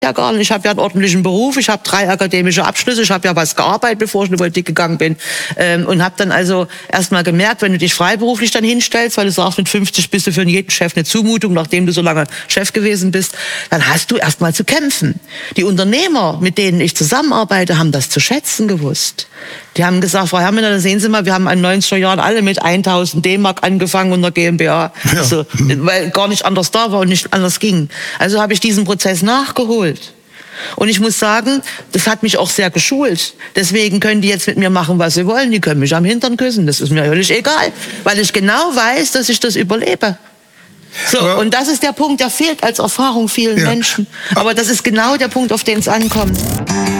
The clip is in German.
ja gar nicht. Ich habe ja einen ordentlichen Beruf, ich habe 3 akademische Abschlüsse, ich habe ja was gearbeitet, bevor ich in die Politik gegangen bin. Und habe dann also erst mal gemerkt, wenn du dich freiberuflich dann hinstellst, weil du sagst, mit 50 bist du für jeden Chef eine Zumutung, nachdem du so lange Chef gewesen bist, dann hast du erst mal zu kämpfen. Die Unternehmer, mit denen ich zusammenarbeite, haben das zu schätzen gewusst. Die haben gesagt, Frau Herrmann, da sehen Sie mal, wir haben in den 90er Jahren alle mit 1000 D-Mark angefangen und der GmbH, ja. Also, weil gar nicht anders da war und nicht anders ging. Also habe ich diesen Prozess nachgeholt. Und ich muss sagen, das hat mich auch sehr geschult. Deswegen können die jetzt mit mir machen, was sie wollen. Die können mich am Hintern küssen, das ist mir völlig egal. Weil ich genau weiß, dass ich das überlebe. So, und das ist der Punkt, der fehlt als Erfahrung vielen Menschen. Aber das ist genau der Punkt, auf den es ankommt.